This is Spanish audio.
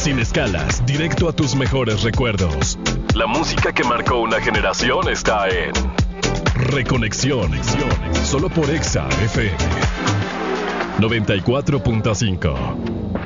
Sin escalas, directo a tus mejores recuerdos. La música que marcó una generación está en Reconexión, solo por Exa FM 94.5.